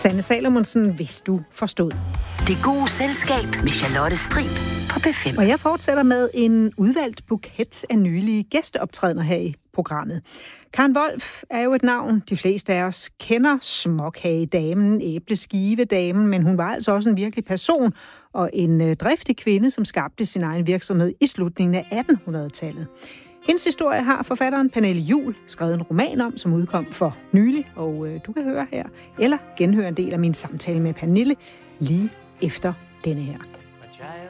Sanne Salomonsen, hvis du forstod. Det gode selskab med Charlotte Strib på P5. Og jeg fortsætter med en udvalgt buket af nylige gæsteoptrædener her i programmet. Karen Wolf er jo et navn, de fleste af os kender. Småkagedamen, æbleskivedamen, men hun var altså også en virkelig person og en driftig kvinde, som skabte sin egen virksomhed i slutningen af 1800-tallet. Hendes historie har forfatteren Pernille Juhl skrevet en roman om, som udkom for nylig, og du kan høre her, eller genhøre en del af min samtale med Pernille lige efter denne her.